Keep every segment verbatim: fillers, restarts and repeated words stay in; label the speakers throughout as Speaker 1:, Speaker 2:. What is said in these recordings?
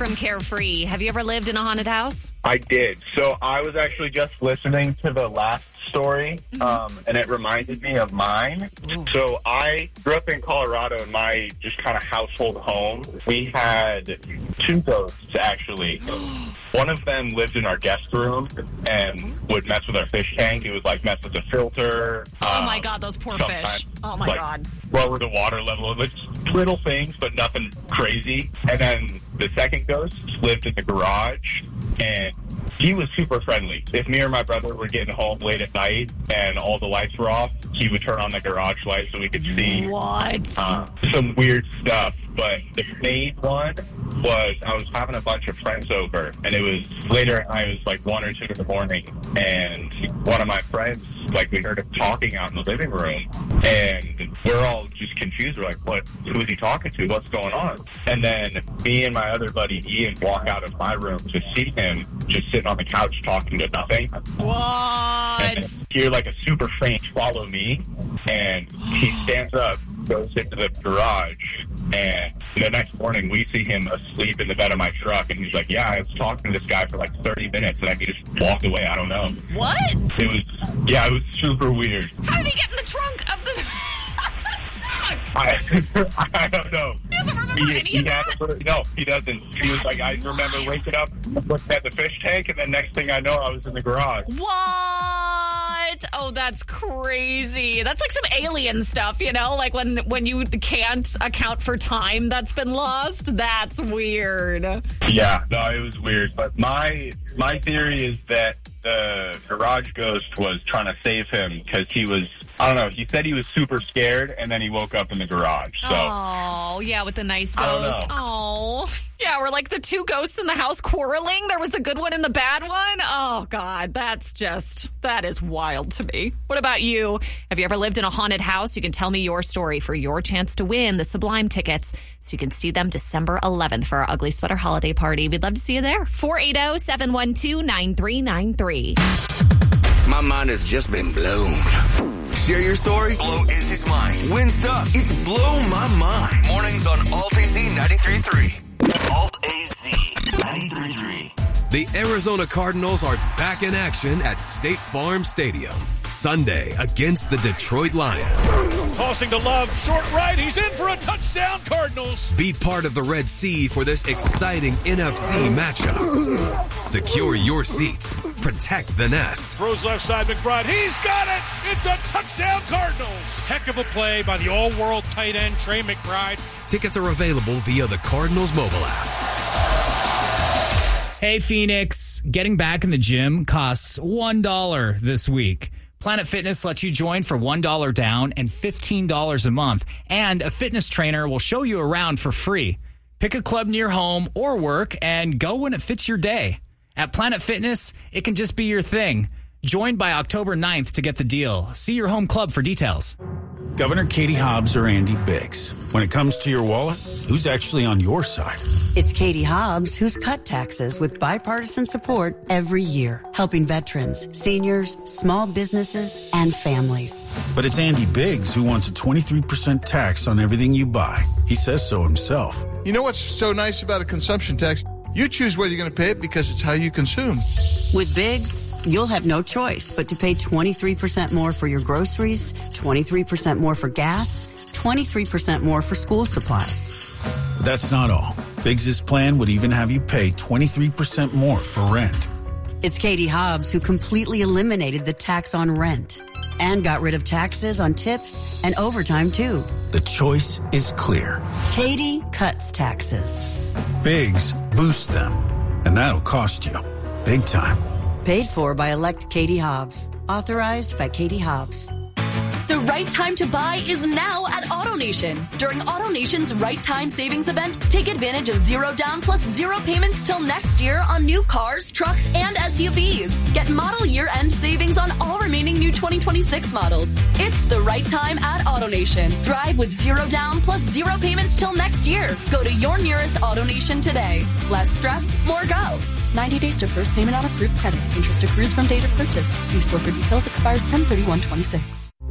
Speaker 1: from Carefree. Have you ever lived in a haunted house?
Speaker 2: I did. So I was actually just listening to the last story, mm-hmm. um, and it reminded me of mine. Ooh. So I grew up in Colorado, in my just kind of household home. We had two ghosts, actually. One of them lived in our guest room and would mess with our fish tank. It would, like, mess with the filter.
Speaker 1: Oh,
Speaker 2: um,
Speaker 1: my God, those poor fish. Oh, my
Speaker 2: like,
Speaker 1: God.
Speaker 2: Lower the water level. It's little things, but nothing crazy. And then the second ghost lived in the garage, and he was super friendly. If me or my brother were getting home late at night and all the lights were off, he would turn on the garage light so we could see
Speaker 1: what?
Speaker 2: Uh, some weird stuff. But the main one was I was having a bunch of friends over, and it was later at night. It was like one or two in the morning, and one of my friends, like, we heard him talking out in the living room, and we're all just confused. We're like, what? Who is he talking to? What's going on? And then me and my other buddy Ian walk out of my room to see him just sitting on the couch talking to nothing.
Speaker 1: What?
Speaker 2: And hear like a super faint follow me, and he stands up, goes into the garage, and the next morning we see him asleep in the bed of my truck, and he's like, yeah, I was talking to this guy for like thirty minutes, and I just walked away. I don't know.
Speaker 1: What?
Speaker 2: It was, yeah, it was super weird.
Speaker 1: How did he get in the trunk of the...
Speaker 2: I, I don't know.
Speaker 1: He doesn't remember
Speaker 2: he,
Speaker 1: any
Speaker 2: he
Speaker 1: of that?
Speaker 2: Had, no, he doesn't. He was like, I remember waking up, looking at the fish tank, and then next thing I know, I was in the garage.
Speaker 1: What? Oh, that's crazy. That's like some alien stuff, you know? Like when, when you can't account for time that's been lost. That's weird.
Speaker 2: Yeah, no, it was weird. But my my theory is that the garage ghost was trying to save him because he was, I don't know, he said he was super scared, and then he woke up in the garage. So.
Speaker 1: Oh, yeah, with the nice
Speaker 2: I don't
Speaker 1: ghost.
Speaker 2: know.
Speaker 1: Oh, yeah, we're like the two ghosts in the house quarreling. There was the good one and the bad one. Oh, God, that's just, that is wild to me. What about you? Have you ever lived in a haunted house? You can tell me your story for your chance to win the Sublime tickets so you can see them December eleventh for our Ugly Sweater holiday party. We'd love to see you there. four eight zero, seven one two, nine three nine three.
Speaker 3: My mind has just been blown. Share your story. Blow Izzy's mind. Win stuff. It's Blow My Mind. Mornings on Alt A Z ninety-three point three. Alt A Z ninety-three point three.
Speaker 4: The Arizona Cardinals are back in action at State Farm Stadium Sunday against the Detroit Lions.
Speaker 5: Tossing to Love, short right. He's in for a touchdown, Cardinals.
Speaker 4: Be part of the Red Sea for this exciting N F C matchup. Secure your seats. Protect the nest.
Speaker 5: Throws left side, McBride. He's got it. It's a touchdown, Cardinals. Heck of a play by the all-world tight end, Trey McBride.
Speaker 4: Tickets are available via the Cardinals mobile app.
Speaker 6: Hey, Phoenix, getting back in the gym costs one dollar this week. Planet Fitness lets you join for one dollar down and fifteen dollars a month. And a fitness trainer will show you around for free. Pick a club near home or work and go when it fits your day. At Planet Fitness, it can just be your thing. Join by October ninth to get the deal. See your home club for details.
Speaker 7: Governor Katie Hobbs or Andy Biggs. When it comes to your wallet, who's actually on your side?
Speaker 8: It's Katie Hobbs who's cut taxes with bipartisan support every year, helping veterans, seniors, small businesses, and families.
Speaker 7: But it's Andy Biggs who wants a twenty-three percent tax on everything you buy. He says so himself.
Speaker 9: You know what's so nice about a consumption tax? You choose whether you're going to pay it because it's how you consume.
Speaker 8: With Biggs, you'll have no choice but to pay twenty-three percent more for your groceries, twenty-three percent more for gas, twenty-three percent more for school supplies.
Speaker 7: But that's not all. Biggs' plan would even have you pay twenty-three percent more for rent.
Speaker 8: It's Katie Hobbs who completely eliminated the tax on rent and got rid of taxes on tips and overtime, too.
Speaker 7: The choice is clear.
Speaker 8: Katie cuts taxes.
Speaker 7: Biggs boosts them, and that'll cost you big time.
Speaker 8: Paid for by elect Katie Hobbs. Authorized by Katie Hobbs.
Speaker 10: The right time to buy is now at AutoNation. During AutoNation's Right Time Savings event, take advantage of zero down plus zero payments till next year on new cars, trucks, and S U Vs. Get model year-end savings on all remaining new twenty twenty-six models. It's the right time at AutoNation. Drive with zero down plus zero payments till next year. Go to your nearest AutoNation today. Less stress, more go. ninety days to first payment on approved credit. Interest accrues from date of purchase. See store for details. Expires ten thirty-one twenty-six.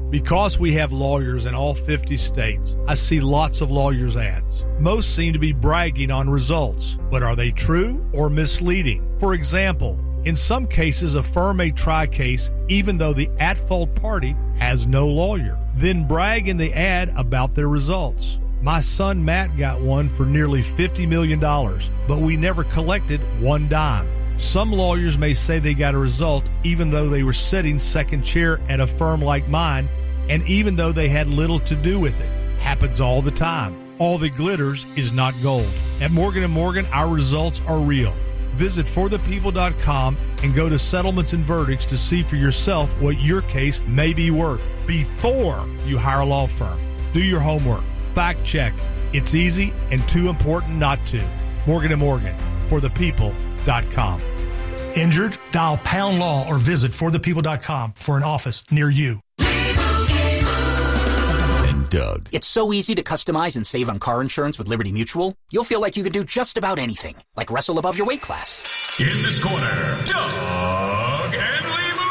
Speaker 11: Because we have lawyers in all fifty states, I see lots of lawyers' ads. Most seem to be bragging on results, but are they true or misleading? For example, in some cases, a firm may try a case even though the at-fault party has no lawyer, then brag in the ad about their results. My son Matt got one for nearly fifty million dollars, but we never collected one dime. Some lawyers may say they got a result even though they were sitting second chair at a firm like mine, and even though they had little to do with it. Happens all the time. All that glitters is not gold. At Morgan and Morgan, our results are real. Visit for the people dot com and go to settlements and verdicts to see for yourself what your case may be worth before you hire a law firm. Do your homework. Fact check. It's easy and too important not to. Morgan and Morgan, for the people dot com.
Speaker 12: Injured? Dial pound law or visit for the people dot com for an office near you.
Speaker 13: Doug. It's so easy to customize and save on car insurance with Liberty Mutual. You'll feel like you can do just about anything, like wrestle above your weight class.
Speaker 14: In this corner, Doug and Limu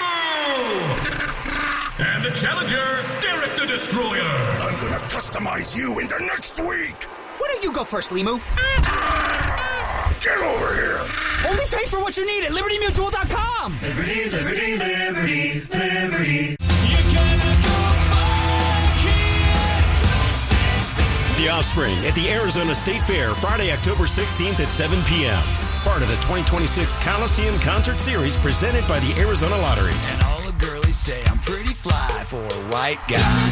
Speaker 14: Limu. And the challenger, Derek the Destroyer.
Speaker 3: I'm gonna customize you into next week.
Speaker 13: Why don't you go first, Limu?
Speaker 3: Get over here.
Speaker 13: Only pay for what you need at liberty mutual dot com.
Speaker 14: Liberty, liberty, liberty, liberty.
Speaker 15: The Offspring at the Arizona State Fair, Friday, October sixteenth at seven p.m. Part of the twenty twenty-six Coliseum Concert Series presented by the Arizona Lottery.
Speaker 3: And all the girlies say I'm pretty fly for a white guy.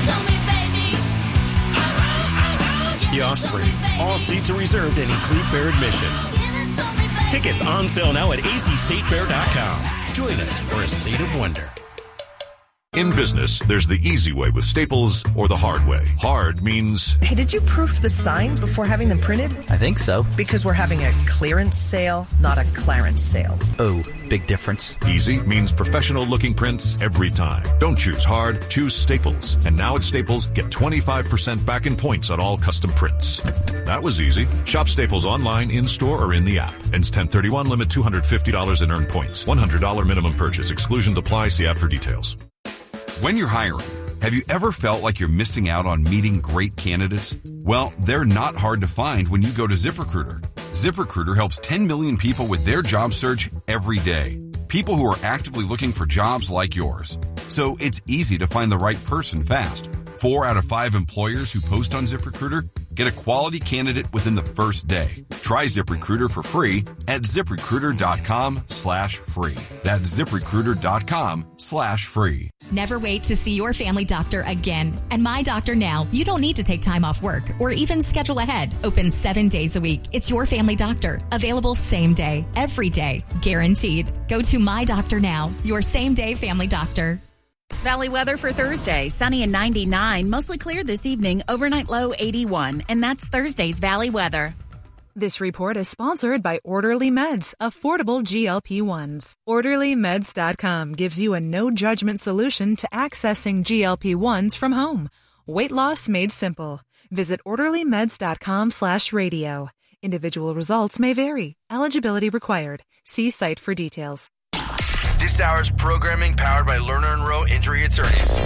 Speaker 15: The Offspring. All seats are reserved and include fair admission. Tickets on sale now at a z state fair dot com. Join us for a state of wonder.
Speaker 16: In business, there's the easy way with Staples or the hard way. Hard means...
Speaker 17: Hey, did you proof the signs before having them printed?
Speaker 18: I think so.
Speaker 17: Because we're having a clearance sale, not a clarence sale.
Speaker 18: Oh, big difference.
Speaker 16: Easy means professional-looking prints every time. Don't choose hard, choose Staples. And now at Staples, get twenty-five percent back in points on all custom prints. That was easy. Shop Staples online, in-store, or in the app. Ends ten thirty-one, limit two hundred fifty dollars in earned points. one hundred dollars minimum purchase. Exclusion apply. See app for details.
Speaker 19: When you're hiring, have you ever felt like you're missing out on meeting great candidates? Well, they're not hard to find when you go to ZipRecruiter. ZipRecruiter helps ten million people with their job search every day. People who are actively looking for jobs like yours. So it's easy to find the right person fast. Four out of five employers who post on ZipRecruiter get a quality candidate within the first day. Try ZipRecruiter for free at ZipRecruiter.com slash free. That's ZipRecruiter.com slash free.
Speaker 20: Never wait to see your family doctor again. And My Doctor Now, you don't need to take time off work or even schedule ahead. Open seven days a week. It's your family doctor. Available same day, every day, guaranteed. Go to My Doctor Now, your same day family doctor.
Speaker 21: Valley weather for Thursday, sunny and ninety-nine, mostly clear this evening, overnight low eighty-one, and that's Thursday's Valley weather.
Speaker 22: This report is sponsored by Orderly Meds, affordable G L P ones. Orderly Meds dot com gives you a no-judgment solution to accessing G L P ones from home. Weight loss made simple. Visit Orderly Meds dot com slash radio. Individual results may vary. Eligibility required. See site for details.
Speaker 3: This hour's programming powered by Lerner and Rowe Injury Attorneys.